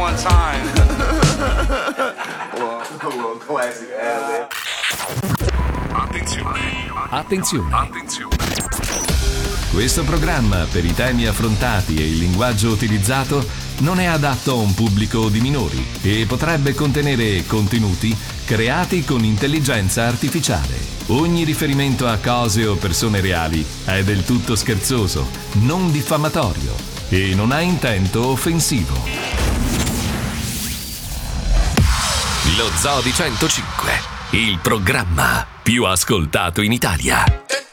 one time. Classic ad. Attenzione. Questo programma, per i temi affrontati e il linguaggio utilizzato, non è adatto a un pubblico di minori e potrebbe contenere contenuti creati con intelligenza artificiale. Ogni riferimento a cose o persone reali è del tutto scherzoso, non diffamatorio e non ha intento offensivo. Lo Zoo di 105, il programma più ascoltato in Italia.